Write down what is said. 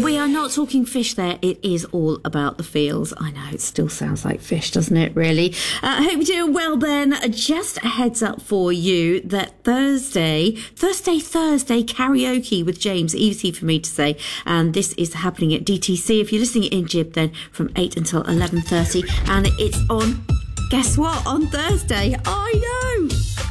We are not talking fish there. It is all about the feels. I know, it still sounds like fish, doesn't it, really? I hope you're doing well then. Just a heads up for you that Thursday karaoke with James, easy for me to say. And this is happening at DTC. If you're listening in Jib, then from 8 until 11:30. And it's on, guess what, on Thursday. I know.